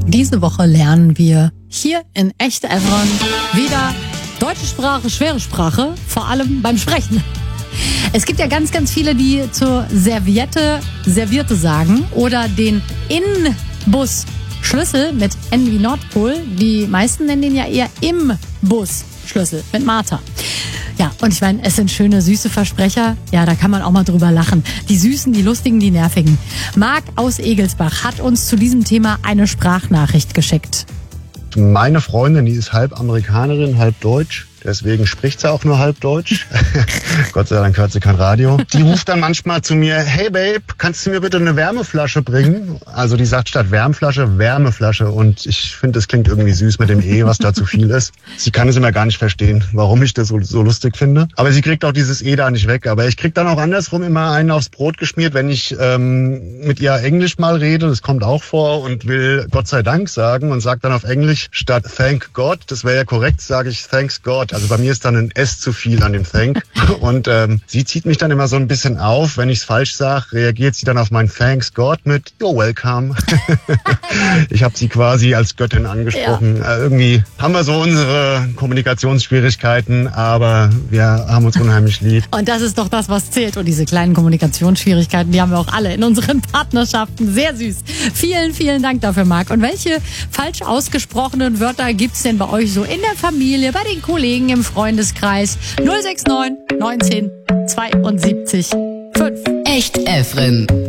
Diese Woche lernen wir hier in Echt Evron wieder deutsche Sprache, schwere Sprache, vor allem beim Sprechen. Es gibt ja ganz, ganz viele, die zur Serviette Servierte sagen oder den In-Bus-Schlüssel mit N wie Nordpol. Die meisten nennen den ja eher Im-Bus-Schlüssel mit Martha. Ja, und ich meine, es sind schöne, süße Versprecher. Ja, da kann man auch mal drüber lachen. Die Süßen, die Lustigen, die Nervigen. Marc aus Egelsbach hat uns zu diesem Thema eine Sprachnachricht geschickt. Meine Freundin, die ist halb Amerikanerin, halb Deutsch. Deswegen spricht sie auch nur halb Deutsch. Gott sei Dank hört sie kein Radio. Die ruft dann manchmal zu mir, hey Babe, kannst du mir bitte eine Wärmeflasche bringen? Also die sagt statt Wärmflasche, Wärmeflasche. Und ich finde, das klingt irgendwie süß mit dem E, was da zu viel ist. Sie kann es immer gar nicht verstehen, warum ich das so lustig finde. Aber sie kriegt auch dieses E da nicht weg. Aber ich krieg dann auch andersrum immer einen aufs Brot geschmiert, wenn ich mit ihr Englisch mal rede. Das kommt auch vor und will Gott sei Dank sagen und sagt dann auf Englisch statt Thank God, das wäre ja korrekt, sage ich Thanks God. Also bei mir ist dann ein S zu viel an dem Thank. Und sie zieht mich dann immer so ein bisschen auf. Wenn ich es falsch sage, reagiert sie dann auf mein Thanks God mit You're welcome. Ich habe sie quasi als Göttin angesprochen. Ja. Irgendwie haben wir so unsere Kommunikationsschwierigkeiten, aber wir haben uns unheimlich lieb. Und das ist doch das, was zählt. Und diese kleinen Kommunikationsschwierigkeiten, die haben wir auch alle in unseren Partnerschaften. Sehr süß. Vielen, vielen Dank dafür, Marc. Und welche falsch ausgesprochenen Wörter gibt's denn bei euch so in der Familie, bei den Kollegen, im Freundeskreis? 069 19 72 5. Echt Evren.